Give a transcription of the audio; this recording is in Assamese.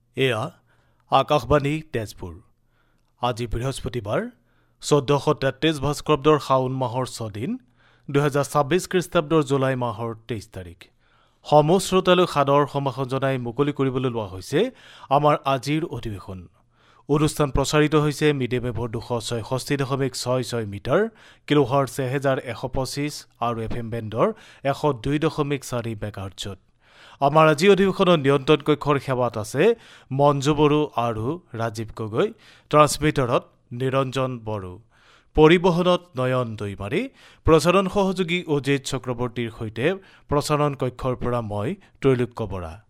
এয়া আকাশবাণী তেজপুৰ। আজি বৃহস্পতিবাৰ 1433 ভাস্কৰাব্দৰ শাওন মাহৰ 6 দিন 2026 খ্ৰীষ্টাব্দৰ জুলাই মাহৰ 23 তাৰিখ। সমূহ শ্ৰোতালৈ সাদৰ সম্ভাষণ জনাই মুকলি কৰিবলৈ লোৱা হৈছে আমাৰ আজিৰ অধিৱেশন। অনুষ্ঠান প্ৰচাৰিত হৈছে মিডিয়াম ৱেভৰ 266.66 মিটাৰ, কিলোহাৰ্টজ 1125 আৰু FM বেণ্ডৰ 102.4 মেগাহাৰ্টজত। আমাৰ আজি অধিৱেশনৰ নিয়ন্ত্ৰণ কক্ষৰ সেৱাত আছে মঞ্জু বড়ো আৰু ৰাজীৱ গগৈ, ট্ৰান্সমিটাৰত নিৰঞ্জন বড়ো, পৰিবহণত নয়ন দৈমাৰী, প্ৰচাৰণ সহযোগী অজিত চক্ৰৱৰ্তীৰ সৈতে প্ৰচাৰণ কক্ষৰ পৰা মই ত্ৰৈলোক্য বৰা।